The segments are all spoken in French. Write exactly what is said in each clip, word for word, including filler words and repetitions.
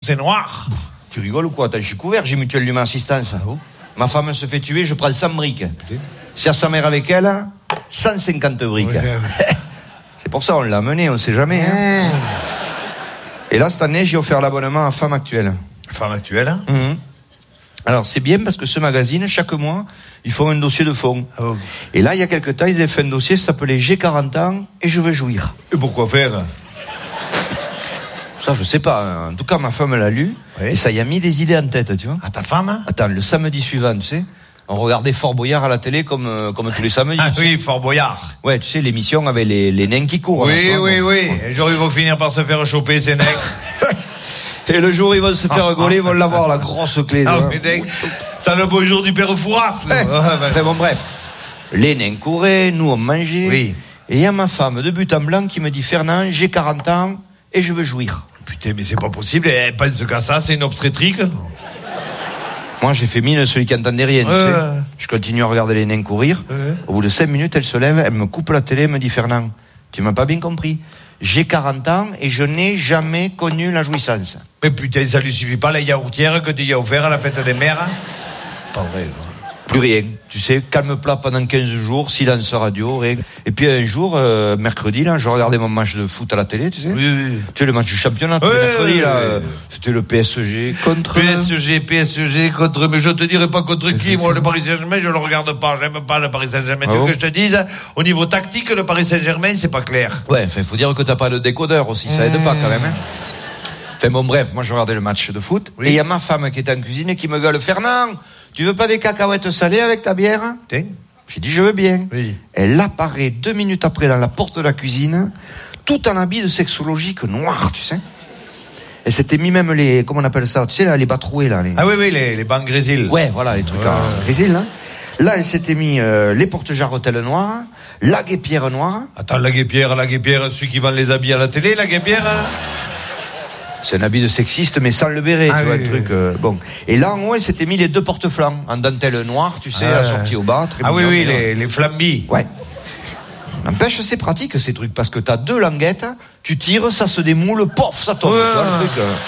c'est noir. Tu rigoles ou quoi? Attends, je suis couvert, j'ai Mutuelle d'Humain Assistance. Ah bon? Ma femme se fait tuer, je prends cent briques. Si à sa mère avec elle, cent cinquante briques. Ouais. C'est pour ça, on l'a amené, on sait jamais. Hein. Mmh. Et là, cette année, j'ai offert l'abonnement à Femme Actuelle. Femme Actuelle, hein? Mmh. Alors, c'est bien parce que ce magazine, chaque mois, ils font un dossier de fond. Ah bon. Et là, il y a quelques temps, ils avaient fait un dossier qui s'appelait J'ai quarante ans et je veux jouir. Et pourquoi faire? Ça, je sais pas. En tout cas, ma femme l'a lu. Oui. Et ça y a mis des idées en tête, tu vois. À ta femme, hein? Attends, le samedi suivant, tu sais, on regardait Fort Boyard à la télé comme, euh, comme tous les samedis. Ah oui, Fort Boyard. Ouais, tu sais, l'émission avec les, les nains qui courent. Oui, là, oui, bon. oui. Et genre, ils vont finir par se faire choper, ces nains. Et le jour où ils vont se faire ah, gauler, ils vont l'avoir, la grosse clé. Ah, mais t'es... T'as le beau jour du père Fouras, là. Enfin bon, bref. Les nains couraient, nous on mangeait. Oui. Et il y a ma femme de but en blanc qui me dit, Fernand, j'ai quarante ans et je veux jouir. Putain, mais c'est pas possible. Elle pense qu'à ça, c'est une obstétrique. Moi, j'ai fait mine celui qui entendait rien, tu euh... sais. Je continue à regarder les nains courir. Euh... Au bout de cinq minutes, elle se lève, elle me coupe la télé, elle me dit, Fernand, tu m'as pas bien compris. J'ai quarante ans et je n'ai jamais connu la jouissance. Mais putain, ça lui suffit pas la yaourtière que tu y as offert à la fête des mères? Pas vrai, quoi. Plus rien. Tu sais, calme plat pendant quinze jours, silence radio, rien. Et puis un jour, euh, mercredi, là, je regardais mon match de foot à la télé, tu sais. Oui, oui. Tu sais, le match du championnat, tous oui, les mercredis, oui, là. Oui. Euh, c'était le P S G contre... P S G, P S G contre... Mais je te dirais pas contre qui. Moi, le Paris Saint-Germain, je le regarde pas. J'aime pas le Paris Saint-Germain. Ah tu veux bon que je te dise, au niveau tactique, le Paris Saint-Germain, c'est pas clair. Ouais, enfin, il faut dire que t'as pas le décodeur aussi. Ça mmh. aide pas, quand même, hein. Enfin, bon, bref, moi, je regardais le match de foot. Oui. Et il y a ma femme qui était en cuisine et qui me gueule, Fernand, tu veux pas des cacahuètes salées avec ta bière? Tiens. J'ai dit, je veux bien. Oui. Elle apparaît deux minutes après dans la porte de la cuisine, tout en habit de sexologique noir, tu sais. Elle s'était mis même les, comment on appelle ça, tu sais, là, les bas troués, là. Les... Ah oui, oui, les, les bancs grésil. Ouais, voilà, les trucs ouais. à grésil, là. Là, elle s'était mis euh, les porte-jarretelles noires, la guêpière noire. Attends, la guêpière, la guêpière, celui qui vend les habits à la télé, la guêpière, hein. C'est un habit de sexiste, mais sans le béret, ah tu vois, oui, le truc. Oui. Euh, bon. Et là, en haut, elle s'était mis les deux porte-flancs, en dentelle noire, tu sais, ah, assortis au bas. Très ah mignon, oui, oui, les, les flambis. Ouais. N'empêche, c'est pratique, ces trucs, parce que t'as deux languettes, tu tires, ça se démoule, pof, ça tombe. Ouais. Tu vois, le truc. Euh...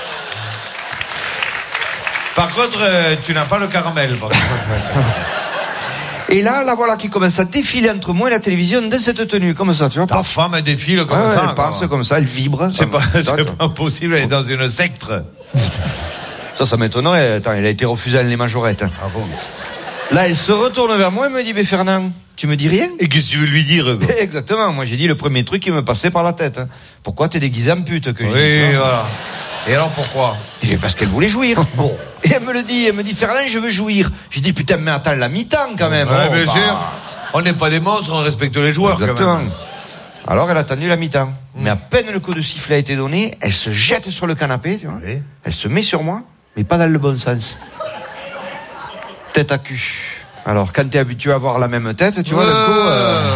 Par contre, euh, tu n'as pas le caramel, par contre. Et là, la voilà qui commence à défiler entre moi et la télévision dans cette tenue, comme ça, tu vois. Ta pas... femme, elle défile comme ouais, ça. Elle passe comme ça, elle vibre. C'est pas, c'est pas possible, elle est dans une secte. Ça, ça m'étonnerait. Attends, elle a été refusée à les majorettes. Ah bon? Là, elle se retourne vers moi et me dit, mais Fernand, tu me dis rien? Et qu'est-ce que tu veux lui dire, quoi? Exactement. Moi, j'ai dit le premier truc qui me passait par la tête. Pourquoi t'es déguisé en pute, que j'ai Oui, dit, voilà. Et alors, pourquoi? J'ai parce qu'elle voulait jouir. Bon. Et elle me le dit, elle me dit, Fernand, je veux jouir. J'ai dit, putain, mais attends, la mi-temps, quand même. Ouais, oh, bien bah... sûr. On n'est pas des monstres, on respecte les joueurs, exactement. Quand même. Alors, elle a attendu la mi-temps. Mmh. Mais à peine le coup de sifflet a été donné, elle se jette sur le canapé, tu vois. Oui. Elle se met sur moi, mais pas dans le bon sens. Tête à cul. Alors, quand t'es habitué à avoir la même tête, tu vois, ouais. D'un coup, euh...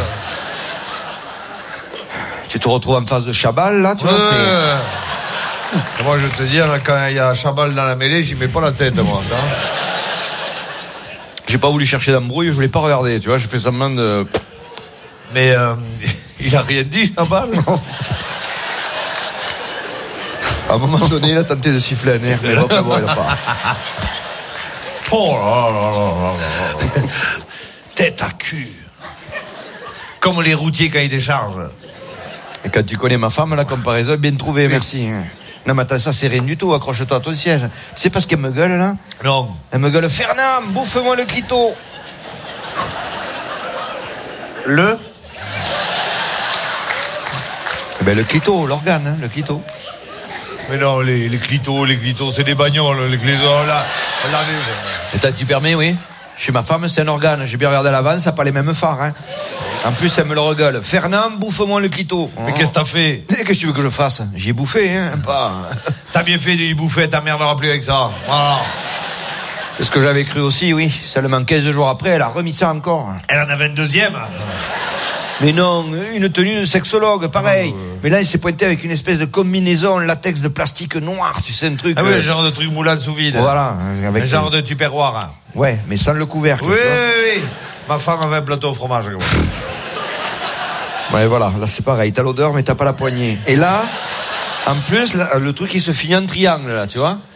tu te retrouves en face de Chabal, là, tu ouais. vois, c'est... Et moi, je te dis, quand il y a Chabal dans la mêlée, j'y mets pas la tête, moi. Hein. J'ai pas voulu chercher d'embrouille, je voulais pas regarder, tu vois, j'ai fait semblant de... Mais euh, il a rien dit, Chabal. À un moment donné, il a tenté de siffler un air, mais bon, bon, il a pas... Oh là là là là. Tête à cul. Comme les routiers quand ils déchargent. Et quand tu connais ma femme, la comparaison est bien trouvée, oui. Merci. Non, mais attends, ça c'est rien du tout, accroche-toi à ton siège. Tu sais pas ce qu'elle me gueule, là? Non. Elle me gueule, Fernand, bouffe-moi le clito. Le eh ben, le clito, l'organe, hein, le clito. Mais non, les, les clitos, les clitos, c'est des bagnoles, les clitos, là. là les... Attends, tu permets, oui? Chez ma femme, c'est un organe. J'ai bien regardé à l'avance, ça n'a pas les mêmes phares, hein. En plus, elle me le regueule. Fernand, bouffe-moi le clito. Mais oh. Qu'est-ce que t'as fait? Qu'est-ce que tu veux que je fasse? J'y ai bouffé, hein, pas... T'as bien fait de y bouffer, ta mère n'aura plus avec ça. Voilà. C'est ce que j'avais cru aussi, oui. Seulement quinze jours après, elle a remis ça encore. Elle en avait une deuxième. Mais non, une tenue de sexologue, pareil. Oh, euh... Mais là, il s'est pointé avec une espèce de combinaison latex de plastique noir, tu sais, un truc... Ah oui, euh... un genre de truc moulant sous vide. Voilà. Avec un genre de tupperware. Ouais, mais sans le couvercle. Oui, oui, oui. Ma femme avait un plateau au fromage. Ouais, voilà, là c'est pareil, t'as l'odeur mais t'as pas la poignée. Et là, en plus, là, le truc il se finit en triangle, là, tu vois.